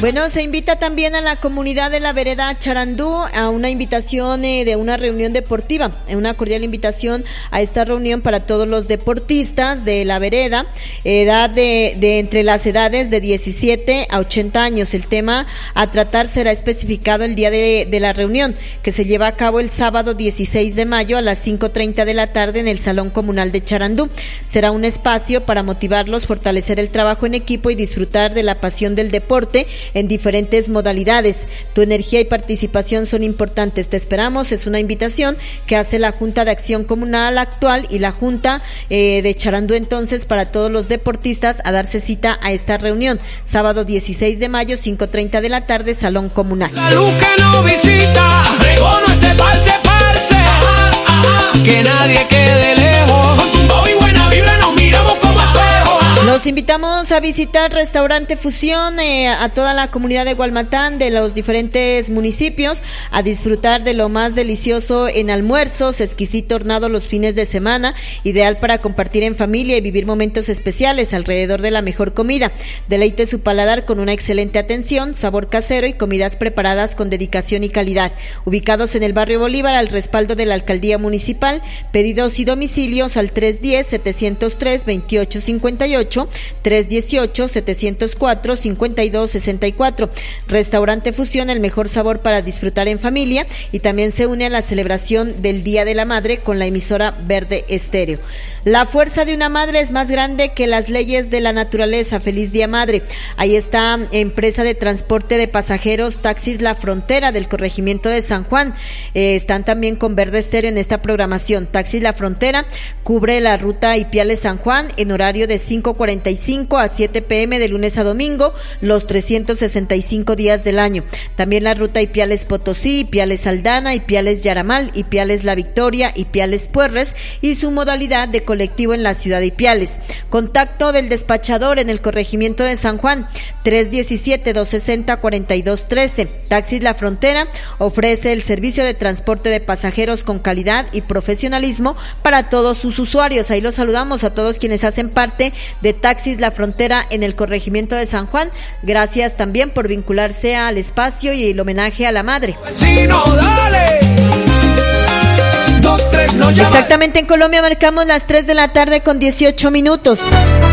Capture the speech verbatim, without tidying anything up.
Bueno, se invita también a la comunidad de la vereda Charandú a una invitación eh, de una reunión deportiva, una cordial invitación a esta reunión para todos los deportistas de la vereda, edad de, de entre las edades de diecisiete a ochenta años. El tema a tratar será especificado el día de, de la reunión, que se lleva a cabo el sábado dieciséis de mayo a las cinco treinta de la tarde en el Salón Comunal de Charandú. Será un espacio para motivarlos, fortalecer el trabajo en equipo y disfrutar de la pasión del deporte en diferentes modalidades. Tu energía y participación son importantes. Te esperamos. Es una invitación que hace la Junta de Acción Comunal actual y la Junta eh, de Charandú, entonces, para todos los deportistas a darse cita a esta reunión. Sábado dieciséis de mayo, cinco treinta de la tarde, Salón Comunal. La luz que no visita, regó no esté parce, parce. Ajá, ajá. Que nadie quede lejos. Con tumbao y buena vibra nos miramos como espejo. Los invitamos a visitar Restaurante Fusión, eh, a toda la comunidad de Gualmatán, de los diferentes municipios, a disfrutar de lo más delicioso en almuerzos, exquisito hornado los fines de semana, ideal para compartir en familia y vivir momentos especiales alrededor de la mejor comida. Deleite su paladar con una excelente atención, sabor casero y comidas preparadas con dedicación y calidad. Ubicados en el barrio Bolívar, al respaldo de la Alcaldía Municipal. Pedidos y domicilios al tres diez, setecientos tres, veintiocho cincuenta y ocho, tres dieciocho, setecientos cuatro, cincuenta y dos sesenta y cuatro. Restaurante Fusión, el mejor sabor para disfrutar en familia, y también se une a la celebración del Día de la Madre con la emisora Verde Estéreo. La fuerza de una madre es más grande que las leyes de la naturaleza. Feliz Día Madre. Ahí está empresa de transporte de pasajeros Taxis La Frontera del corregimiento de San Juan. Eh, están también con Verde Estéreo en esta programación. Taxis La Frontera cubre la ruta Ipiales San Juan en horario de cinco cuarenta y cinco a siete pm de lunes a domingo, los trescientos sesenta y cinco días del año. También la ruta Ipiales Potosí, Ipiales Aldana, Ipiales Yaramal, Ipiales La Victoria, Ipiales Puerres y su modalidad de colectivo en la ciudad de Ipiales. Contacto del despachador en el corregimiento de San Juan, tres diecisiete, dos sesenta, cuarenta y dos trece. Taxis La Frontera ofrece el servicio de transporte de pasajeros con calidad y profesionalismo para todos sus usuarios. Ahí los saludamos a todos quienes hacen parte de Taxis La Frontera en el corregimiento de San Juan. Gracias también por vincularse al espacio y el homenaje a la madre. Vecino, dale. Dos, tres, no llama. Exactamente, en Colombia marcamos las tres de la tarde con dieciocho minutos.